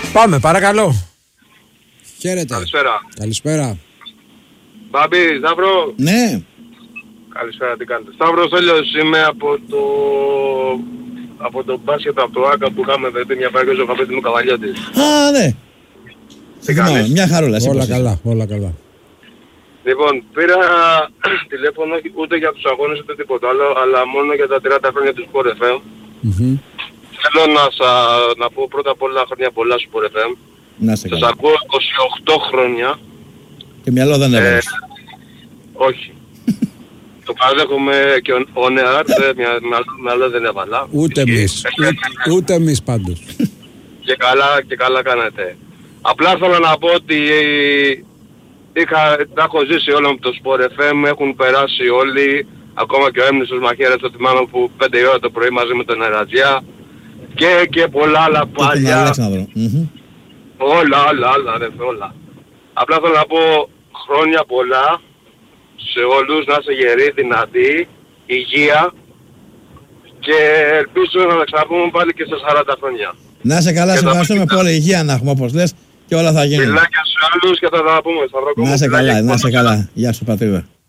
Πάμε, παρακαλώ. Χαίρετε. Καλησπέρα. Καλησπέρα. Μπάμπη, Σταύρο. Ναι. Καλησπέρα, τι κάνετε. Σταύρο Στέλιος, είμαι από το μπάσκετ, από το ΆΚΑ που είχαμε δει μια φορά και ο Ζωγαπέτη μου Καβαλιώτης. Α, ναι. Τι κάνεις? Μια χαρούλα. Όλα καλά, όλα καλά. Λοιπόν, πήρα τηλέφωνο ούτε για τους αγώνες ούτε τίποτα άλλο, αλλά μόνο για τα 30 χρόνια του Sport FM. Θέλω να πω πρώτα απ' όλα χρόνια πολλά στο Sport FM. Να σε Σας καλά. ακούω 28 χρόνια. Και μυαλό δεν έβαλες. Όχι. Το παραδέχομαι και on air, μυαλό δεν έβαλα. Ούτε εμείς. Ούτε εμείς πάντως. Και καλά κάνετε. Απλά θέλω να πω ότι τα έχω ζήσει όλα με το Sport FM, έχουν περάσει όλοι, ακόμα και ο Έμνησος Μαχαίρας, το θυμάμαι που 5 η ώρα το πρωί μαζί με τον Ερατζιά και πολλά άλλα παλιά. Όλα. Απλά θέλω να πω χρόνια πολλά σε όλους, να είστε γεροί, δυνατοί, υγεία και ελπίζω να τα ξαναπούμε πάλι και στα 40 χρόνια. Να είσαι καλά, σε ευχαριστούμε πολύ. Υγεία να έχουμε όπως λες και όλα θα γίνουν. Φιλάκια σε όλους και θα τα πούμε. Να είσαι καλά, να είσαι καλά. Γεια σου πατρίδα.